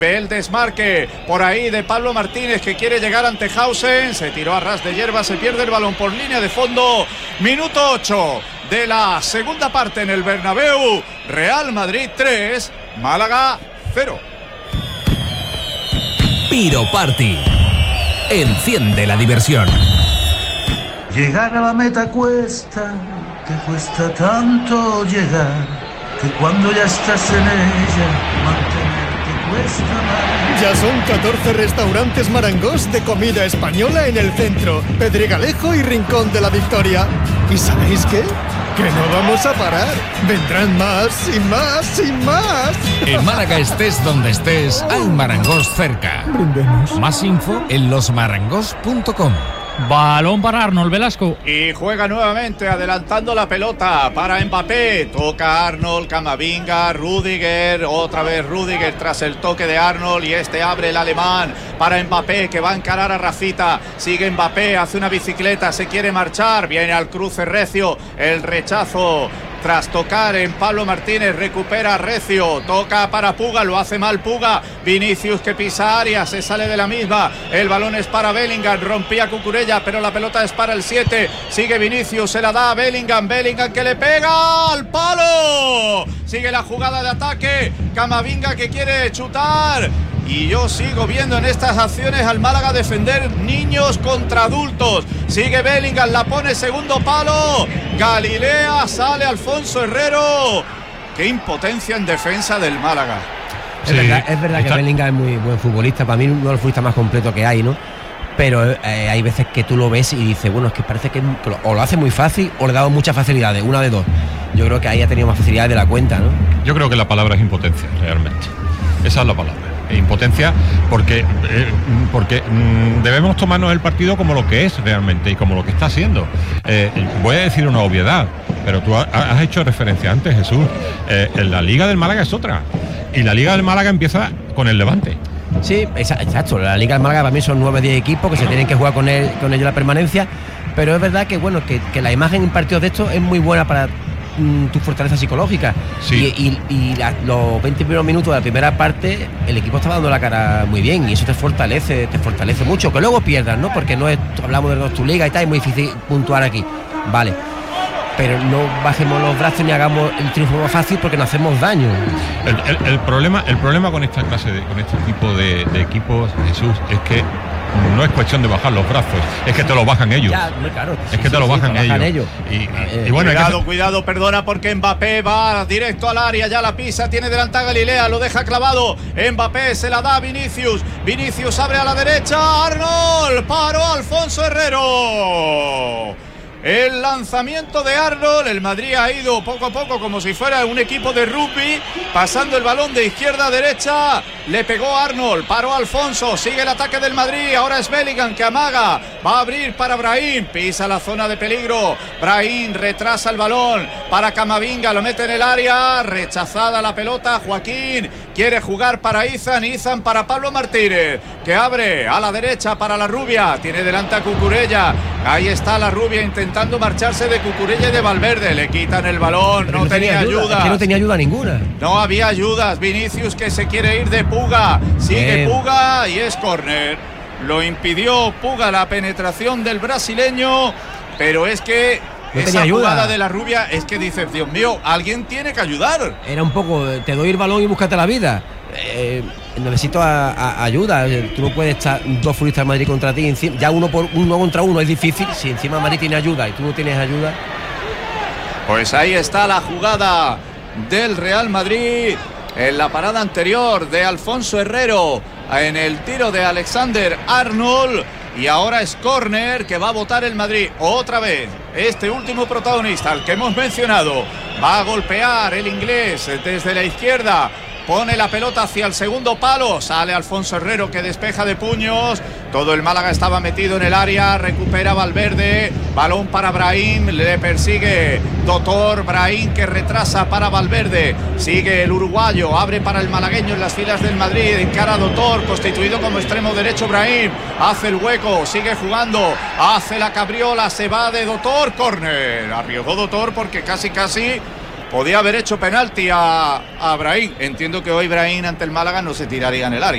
El desmarque por ahí de Pablo Martínez, que quiere llegar ante Hausen, se tiró a ras de hierba, se pierde el balón por línea de fondo. Minuto 8 de la segunda parte en el Bernabéu. Real Madrid 3, Málaga 0. Piro Party. Enciende la diversión. Llegar a la meta cuesta, que cuesta tanto llegar, que cuando ya estás en ella, mantenerte cuesta más. Ya son 14 restaurantes Marangos de comida española en el centro, Pedregalejo y Rincón de la Victoria. ¿Y sabéis qué? Que no vamos a parar. Vendrán más y más y más. En Málaga estés donde estés, hay Marangos cerca. Brindemos. Más info en losmarangos.com. Balón para Arnold Velasco. Y juega nuevamente adelantando la pelota para Mbappé. Toca Arnold, Camavinga, Rüdiger. Otra vez Rüdiger tras el toque de Arnold. Y este abre el alemán para Mbappé, que va a encarar a Rafita. Sigue Mbappé, hace una bicicleta, se quiere marchar. Viene al cruce recio. El rechazo tras tocar en Pablo Martínez, recupera Recio, toca para Puga, lo hace mal Puga, Vinicius que pisa área, se sale de la misma, el balón es para Bellingham, rompía Cucurella, pero la pelota es para el 7, sigue Vinicius, se la da a Bellingham, Bellingham que le pega al palo, sigue la jugada de ataque, Camavinga que quiere chutar. Y yo sigo viendo en estas acciones al Málaga defender niños contra adultos. Sigue Bellingham, la pone segundo palo. Galilea, sale Alfonso Herrero. Qué impotencia en defensa del Málaga. Sí, es verdad que Bellingham es muy buen futbolista. Para mí uno de los futbolistas más completos que hay, ¿no? Pero hay veces que tú lo ves y dices, bueno, es que parece que o lo hace muy fácil o le ha dado muchas facilidades, una de dos. Yo creo que ahí ha tenido más facilidades de la cuenta, ¿no? Yo creo que la palabra es impotencia, realmente. Esa es la palabra. Impotencia porque debemos tomarnos el partido como lo que es realmente y como lo que está haciendo. Voy a decir una obviedad, pero tú has hecho referencia antes, Jesús. La Liga del Málaga es otra y la Liga del Málaga empieza con el Levante. Sí, exacto. La Liga del Málaga para mí son 9-10 equipos que se tienen que jugar con ellos la permanencia, pero es verdad que bueno que la imagen en partidos de estos es muy buena para tu fortaleza psicológica. Sí. Y los 20 primeros minutos de la primera parte el equipo está dando la cara muy bien y eso te fortalece mucho, que luego pierdas, ¿no? Porque no es, hablamos de tu liga y tal, es muy difícil puntuar aquí, vale, pero no bajemos los brazos ni hagamos el triunfo más fácil porque nos hacemos daño. El problema con esta clase con este tipo de equipos, Jesús, es que no es cuestión de bajar los brazos, es que te lo bajan ellos. Ya, claro, es que te lo bajan ellos. Y bueno, cuidado, perdona, porque Mbappé va directo al área, ya la pisa, tiene delante a Galilea, lo deja clavado. Mbappé se la da a Vinicius abre a la derecha, Arnold, paró Alfonso Herrero. El lanzamiento de Arnold, el Madrid ha ido poco a poco como si fuera un equipo de rugby, pasando el balón de izquierda a derecha, le pegó Arnold, paró Alfonso, sigue el ataque del Madrid, ahora es Bellingham que amaga, va a abrir para Brahim, pisa la zona de peligro, Brahim retrasa el balón para Camavinga, lo mete en el área, rechazada la pelota, Joaquín quiere jugar para Izan para Pablo Martínez, que abre a la derecha para la rubia, tiene delante a Cucurella, ahí está la rubia intentando marcharse de Cucurella y de Valverde, le quitan el balón, no tenía ayuda. Es que no tenía ayuda ninguna. No había ayudas, Vinicius que se quiere ir de Puga, sigue Puga y es córner. Lo impidió Puga la penetración del brasileño, pero es que no esa jugada de la rubia es que dices, Dios mío, alguien tiene que ayudar. Era un poco, te doy el balón y búscate la vida. Necesito ayuda. Tú no puedes estar dos futbolistas de Madrid contra ti, ya uno contra uno es difícil. Si encima Madrid tiene ayuda y tú no tienes ayuda. Pues ahí está la jugada del Real Madrid en la parada anterior de Alfonso Herrero, en el tiro de Alexander Arnold. Y ahora es córner que va a botar el Madrid otra vez. Este último protagonista, al que hemos mencionado, va a golpear el inglés desde la izquierda. Pone la pelota hacia el segundo palo, sale Alfonso Herrero que despeja de puños, todo el Málaga estaba metido en el área, recupera Valverde, balón para Brahim, le persigue Doctor, Brahim que retrasa para Valverde, sigue el uruguayo, abre para el malagueño en las filas del Madrid, encara a Doctor, constituido como extremo derecho Brahim, hace el hueco, sigue jugando, hace la cabriola, se va de Doctor, córner, arriesgó Doctor porque casi podía haber hecho penalti a Brahim. Entiendo que hoy Brahim ante el Málaga no se tiraría en el área.